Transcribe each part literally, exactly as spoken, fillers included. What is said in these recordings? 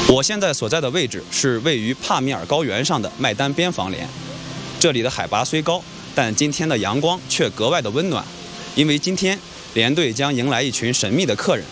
我现在所在的位置是位于帕米尔高原上的麦丹边防连，这里的海拔虽高，但今天的阳光却格外的温暖，因为今天连队将迎来一群神秘的客人。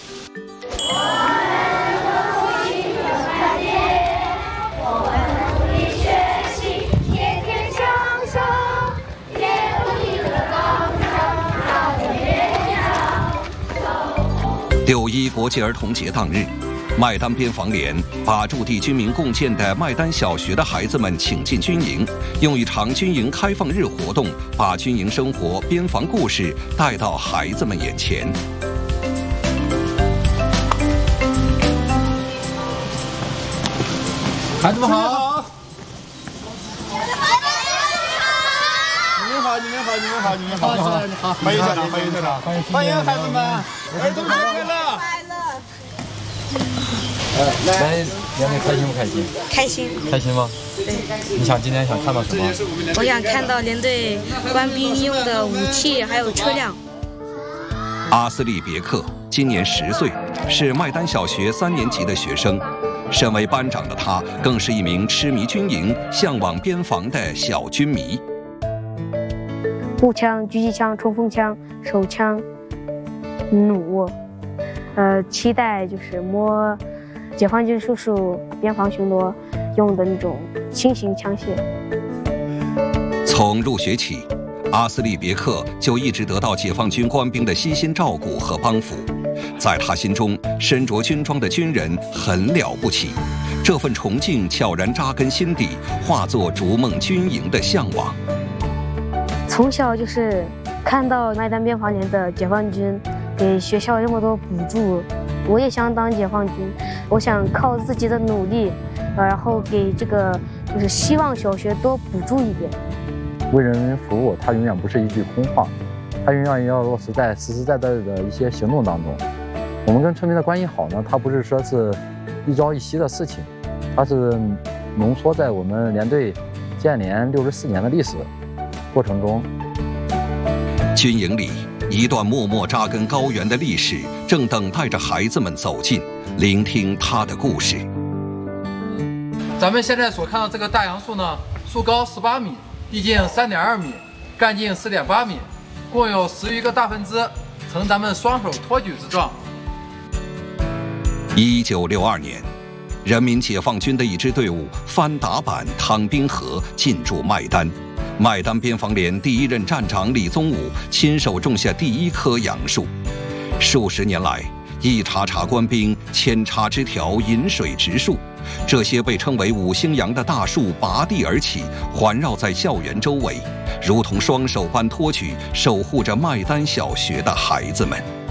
六一国际儿童节当日，麦丹边防连把驻地军民共建的麦丹小学的孩子们请进军营，用一场军营开放日活动，把军营生活、边防故事带到孩子们眼前。 孩子们好！你们好，你们好，你们好，你们好，你们好，你好，欢迎校长，欢迎校长，欢迎孩子们，儿童节快乐！快乐！ 来，两位开心不开心？ 开心。 开心吗？ 对。 你想今天想看到什么？ 我想看到连队官兵用的武器还有车辆。 阿斯利别克今年十岁，是麦丹小学三年级的学生。身为班长的他，更是一名痴迷军营、向往边防的小军迷。 步枪、狙击枪、冲锋枪、手枪、弩，呃，期待就是摸解放军叔叔边防巡逻用的那种轻型枪械。 从入学起，阿斯利别克就一直得到解放军官兵的悉心照顾和帮扶，在他心中，身着军装的军人很了不起。这份崇敬悄然扎根心底，化作逐梦军营的向往。 从小就是看到麦丹边防连的解放军给学校这么多补助，我也想当解放军。我想靠自己的努力，呃，然后给这个就是希望小学多补助一点。 为人民服务，它永远不是一句空话，它永远要落实在实实在在的一些行动当中。我们跟村民的关系好呢，它不是说是一朝一夕的事情，它是浓缩在我们连队建连六十四年的历史 过程中， 军营里一段默默扎根高原的历史，正等待着孩子们走近，聆听他的故事。 咱们现在所看到这个大杨树呢，树高十八米，地径三点二米，干径四点八米，共有十余个大分支，呈咱们双手托举之状。 一九六二年，人民解放军的一支队伍翻打板趟滨河，进驻麦丹。 麦丹边防连第一任站长李宗武亲手种下第一棵杨树，数十年来，一茬茬官兵扦插枝条，引水植树，这些被称为五星杨的大树拔地而起，环绕在校园周围，如同双手般托举，守护着麦丹小学的孩子们。